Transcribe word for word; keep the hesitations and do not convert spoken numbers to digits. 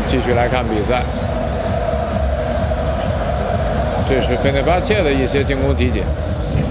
继续来看比赛，这是费内巴切的一些进攻集锦。